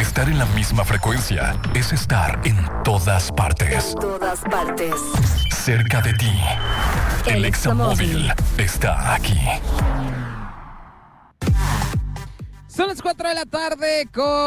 Estar en la misma frecuencia es estar en todas partes. En todas partes. Cerca de ti. El Examóvil está aquí. Son las 4 de la tarde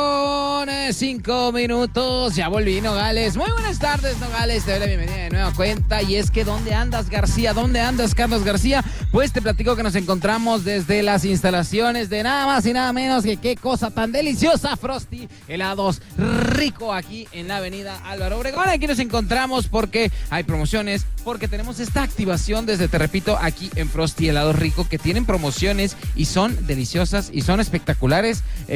con 5 minutos. Ya volví, Nogales. Muy buenas tardes, Nogales. Te doy la bienvenida de nueva cuenta. Y es que, ¿dónde andas, García? ¿Dónde andas, Carlos García? Pues te platico que nos encontramos desde las instalaciones de nada más y nada menos que qué cosa tan deliciosa, Frosty Helados Rico, aquí en la avenida Álvaro Obregón. Aquí nos encontramos porque hay promociones, porque tenemos esta activación desde, te repito, aquí en Frosty Helados Rico, que tienen promociones y son deliciosas y son espectaculares.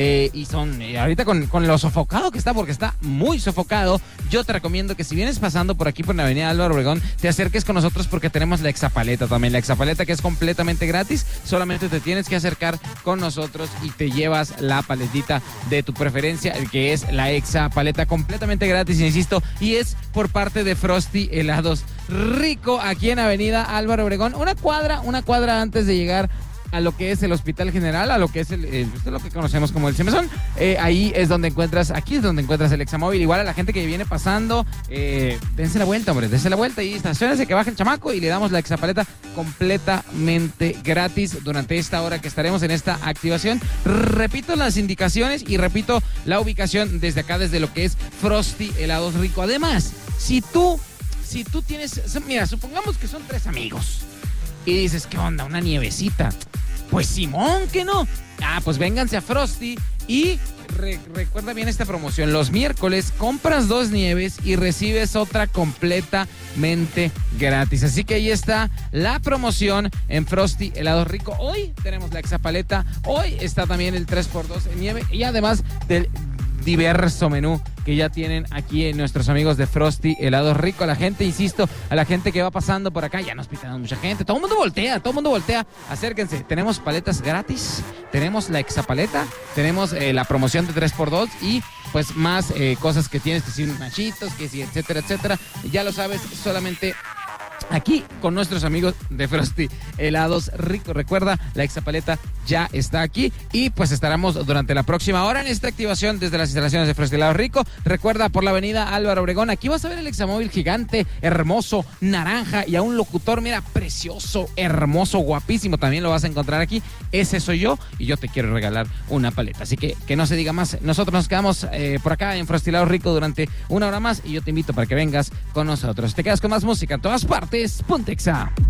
Y son, ahorita con lo sofocado que está, porque está muy sofocado, yo te recomiendo que si vienes pasando por aquí por la avenida Álvaro Obregón, te acerques con nosotros porque tenemos la exapaleta también, la exapaleta que es completamente gratis. Solamente te tienes que acercar con nosotros y te llevas la paletita de tu preferencia, que es la exapaleta completamente gratis, insisto, y es por parte de Frosty Helados Rico, aquí en avenida Álvaro Obregón, una cuadra antes de llegar a lo que es el Hospital General, a lo que es lo que conocemos como el Cemesón. Ahí es donde encuentras, aquí es donde encuentras el Examóvil. Igual a la gente que viene pasando, dense la vuelta, hombre, dense la vuelta y estaciónense, que baje el chamaco y le damos la exapaleta completamente gratis durante esta hora que estaremos en esta activación. Repito las indicaciones y repito la ubicación desde acá, desde lo que es Frosty Helados Rico. Además, si tú tienes, mira, supongamos que son 3 amigos y dices, ¿qué onda? ¿Una nievecita? Pues Simón, ¿que no? Pues vénganse a Frosty y recuerda bien esta promoción. Los miércoles compras 2 nieves y recibes otra completamente gratis. Así que ahí está la promoción en Frosty Helados Rico. Hoy tenemos la exapaleta, hoy está también el 3x2 en nieve y además del diverso menú que ya tienen aquí nuestros amigos de Frosty Helados Rico. A la gente, insisto, a la gente que va pasando por acá, ya nos pitan mucha gente, todo el mundo voltea, acérquense, tenemos paletas gratis, tenemos la exapaleta, tenemos la promoción de 3x2 y pues más cosas que tienes, que si unos nachitos, que si etcétera, ya lo sabes, solamente aquí con nuestros amigos de Frosty Helados Rico. Recuerda, la exapaleta ya está aquí y pues estaremos durante la próxima hora en esta activación desde las instalaciones de Frosty Helados Rico. Recuerda, por la avenida Álvaro Obregón, aquí vas a ver el Examóvil gigante, hermoso, naranja, y a un locutor, mira, precioso, hermoso, guapísimo, también lo vas a encontrar aquí. Ese soy yo y yo te quiero regalar una paleta, así que no se diga más. Nosotros nos quedamos por acá en Frosty Helados Rico durante una hora más y yo te invito para que vengas con nosotros. Te quedas con más música en todas partes. Ponte Exa.